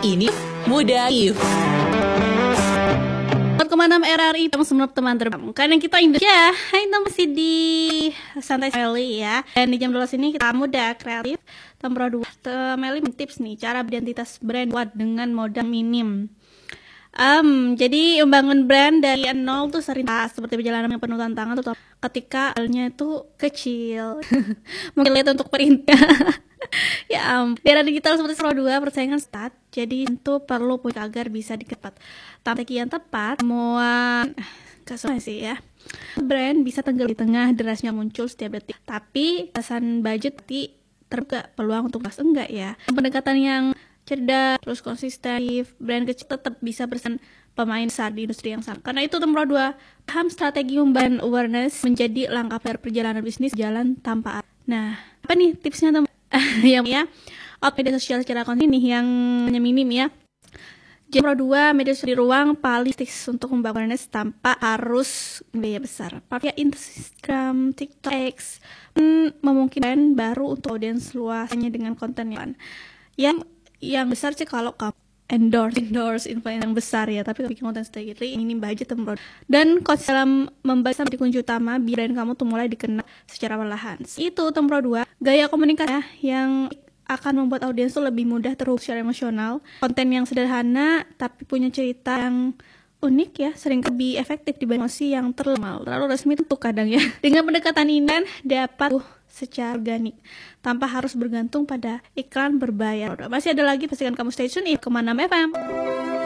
Ini mudah yuk. 4,6 RRI semua teman terbang. Karena kita Indonesia, hai masih di santai sekali ya. Dan di jam 12 ini kita muda kreatif. Tempro 2 Meli tips nih cara identitas brand kuat dengan modal minim. Jadi membangun brand dari nol tuh sering seperti perjalanan yang penuh tantangan tuh ketika awalnya itu kecil. Mungkin lihat untuk perintah. Ya di era digital seperti Tempro 2 persaingan start. Jadi itu perlu punya agar bisa dikepat. Strategi yang tepat semua kasusnya sih ya. Brand bisa tenggelam di tengah derasnya muncul setiap detik. Tapi alasan budget terbuka peluang untuk enggak ya. Pendekatan yang cerdas, terus konsisten, brand kecil tetap bisa bersaing pemain besar di industri yang sama. Karena itu Tempro 2 paham strategi membangun awareness menjadi langkah perjalanan bisnis jalan tanpa. Nah, apa nih tipsnya teman? Yang ya, media sosial secara konten nih yang minim ya. Tempro 2 media sosial di ruang paling untuk membangun awareness tanpa harus biaya besar. Pakai Instagram, TikTok, X memungkinkan baru untuk audiens luasnya dengan konten yang besar sih kalau kamu endorse influencer yang besar ya, tapi bikin konten sedikit ini budget Tempro. Dan coach dalam membahas di kunci utama biar brand kamu tuh mulai dikenal secara perlahan. Itu Tempro 2 gaya komunikasi yang akan membuat audiens tuh lebih mudah terhubung secara emosional. Konten yang sederhana tapi punya cerita yang unik ya, sering lebih efektif dibanding emosi yang terlalu resmi itu kadang ya. Dengan pendekatan ini dapat secara organik tanpa harus bergantung pada iklan berbayar. Masih ada lagi, pastikan kamu stay tune di 6 FM.